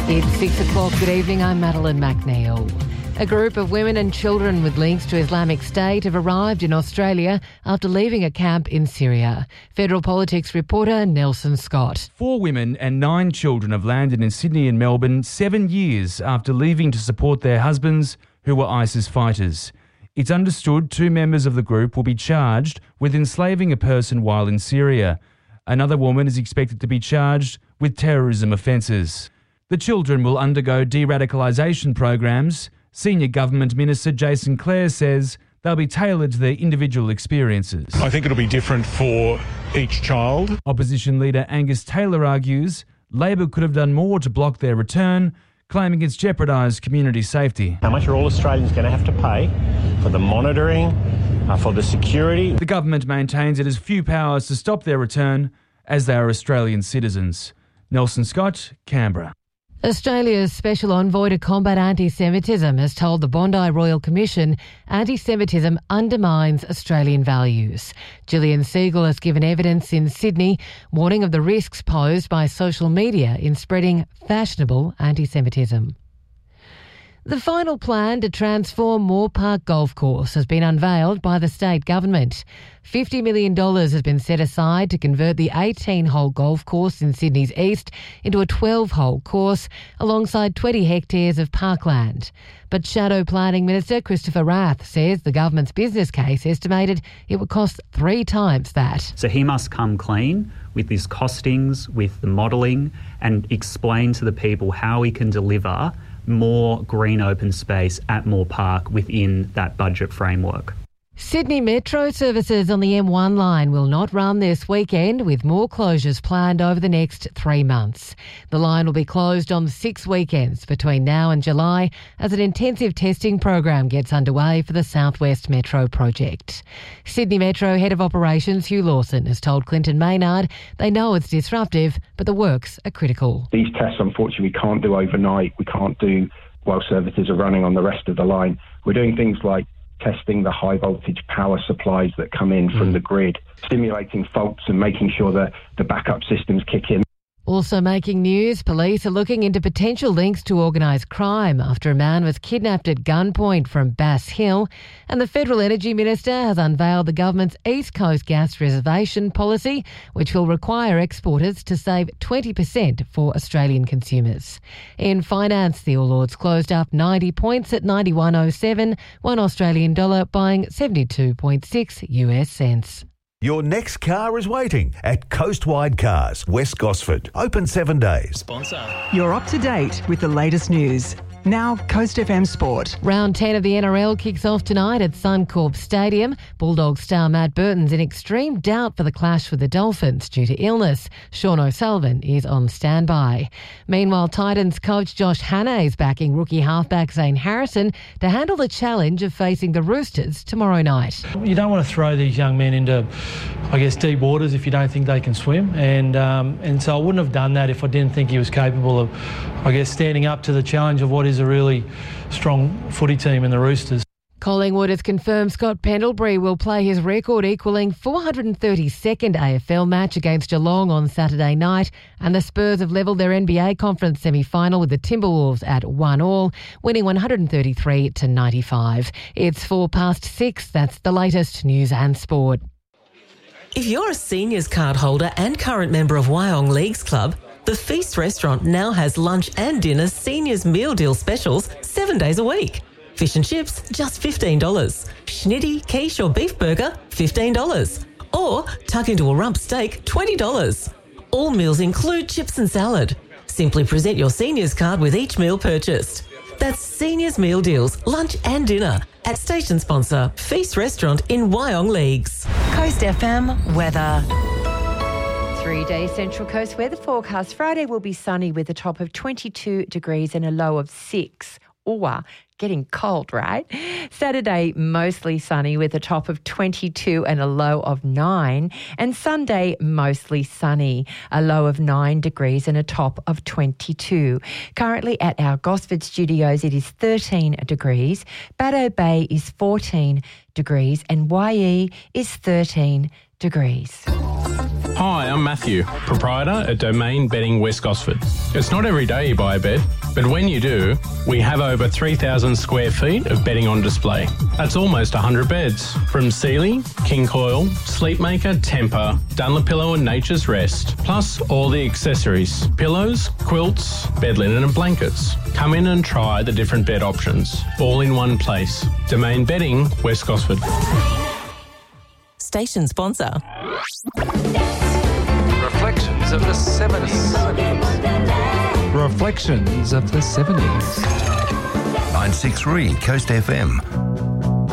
It's 6 o'clock. Good evening. I'm Madeline McNeil. A group of women and children with links to Islamic State have arrived in Australia after leaving a camp in Syria. Federal Politics reporter Nelson Scott. 4 women and 9 children have landed in Sydney and Melbourne 7 years after leaving to support their husbands who were ISIS fighters. It's understood 2 members of the group will be charged with enslaving a person while in Syria. Another woman is expected to be charged with terrorism offences. The children will undergo de-radicalisation programs. Senior Government Minister Jason Clare says they'll be tailored to their individual experiences. I think it'll be different for each child. Opposition leader Angus Taylor argues Labor could have done more to block their return, claiming it's jeopardised community safety. How much are all Australians going to have to pay for the monitoring, for the security? The government maintains it has few powers to stop their return as they are Australian citizens. Nelson Scott, Canberra. Australia's Special Envoy to Combat Anti-Semitism has told the Bondi Royal Commission anti-Semitism undermines Australian values. Gillian Siegel has given evidence in Sydney, warning of the risks posed by social media in spreading fashionable anti-Semitism. The final plan to transform Moore Park Golf Course has been unveiled by the state government. $50 million has been set aside to convert the 18-hole golf course in Sydney's east into a 12-hole course alongside 20 hectares of parkland. But Shadow Planning Minister Christopher Rath says the government's business case estimated it would cost 3 times that. So he must come clean with his costings, with the modelling, and explain to the people how he can deliver more green open space at Moore Park within that budget framework. Sydney Metro services on the M1 line will not run this weekend, with more closures planned over the next 3 months. The line will be closed on 6 weekends between now and July as an intensive testing program gets underway for the South West Metro project. Sydney Metro Head of Operations Hugh Lawson has told Clinton Maynard they know it's disruptive, but the works are critical. These tests, unfortunately, we can't do overnight. We can't do while services are running on the rest of the line. We're doing things like testing the high voltage power supplies that come in from the grid, stimulating faults and making sure that the backup systems kick in. Also making news, police are looking into potential links to organised crime after a man was kidnapped at gunpoint from Bass Hill, and the Federal Energy Minister has unveiled the government's East Coast gas reservation policy, which will require exporters to save 20% for Australian consumers. In finance, the All Ords closed up 90 points at 91.07, $1 Australian dollar buying 72.6 US cents. Your next car is waiting at Coastwide Cars, West Gosford. Open 7 days. You're up to date with the latest news. Now, Coast FM Sport. Round 10 of the NRL kicks off tonight at Suncorp Stadium. Bulldogs star Matt Burton's in extreme doubt for the clash with the Dolphins due to illness. Sean O'Sullivan is on standby. Meanwhile, Titans coach Josh Hannay is backing rookie halfback Zane Harrison to handle the challenge of facing the Roosters tomorrow night. You don't want to throw these young men into, deep waters if you don't think they can swim. And so I wouldn't have done that if I didn't think he was capable of, standing up to the challenge of what is a really strong footy team in the Roosters. Collingwood has confirmed Scott Pendlebury will play his record-equalling 432nd AFL match against Geelong on Saturday night, and the Spurs have levelled their NBA conference semi-final with the Timberwolves at 1-1, winning 133-95. It's 6:04. That's the latest news and sport. If you're a seniors card holder and current member of Wyong Leagues Club, the Feast restaurant now has lunch and dinner seniors meal deal specials 7 days a week. Fish and chips, just $15. Schnitty, quiche or beef burger, $15. Or tuck into a rump steak, $20. All meals include chips and salad. Simply present your seniors card with each meal purchased. That's seniors meal deals, lunch and dinner at station sponsor Feast Restaurant in Wyong Leagues. Coast FM weather. 3-day Central Coast weather forecast. Friday will be sunny with a top of 22 degrees and a low of 6. Or getting cold, right? Saturday, mostly sunny with a top of 22 and a low of 9. And Sunday, mostly sunny, a low of 9 degrees and a top of 22. Currently at our Gosford studios, it is 13 degrees. Baddo Bay is 14 degrees and YE is 13 degrees. Hi, I'm Matthew, proprietor at Domain Bedding West Gosford. It's not every day you buy a bed, but when you do, we have over 3,000 square feet of bedding on display. That's almost 100 beds, from Sealy, King Coil, Sleepmaker, Tempur, Dunlopillow and Nature's Rest, plus all the accessories, pillows, quilts, bed linen and blankets. Come in and try the different bed options, all in one place. Domain Bedding, West Gosford. Station sponsor. Reflections of the 70s. Reflections of the 70s. 963 Coast FM.